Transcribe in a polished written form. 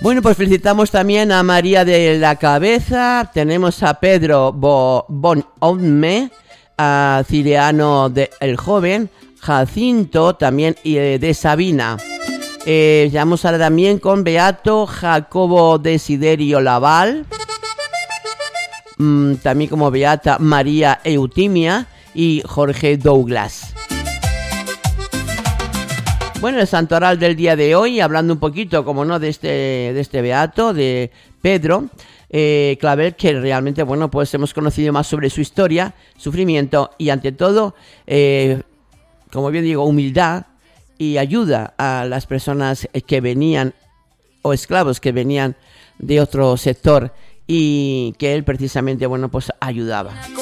Bueno, pues felicitamos también a María de la Cabeza, tenemos a Pedro Bonhomme, a Ciriano el Joven, Jacinto también y de Sabina. Vamos ahora también con Beato Jacobo Desiderio Laval, también como Beata María Eutimia y Jorge Douglas. Bueno, el santoral del día de hoy, hablando un poquito, como no, de este beato, de Pedro Clavel, que realmente, bueno, pues hemos conocido más sobre su historia, sufrimiento y ante todo, como bien digo, humildad y ayuda a las personas que venían, o esclavos que venían de otro sector y que él precisamente, bueno, pues ayudaba.